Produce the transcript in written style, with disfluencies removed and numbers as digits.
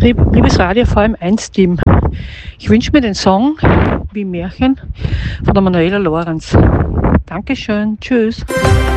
Liebes Radio VM1-Team, ich wünsche mir den Song Wie Märchen von der Manuela Lorenz. Dankeschön, tschüss.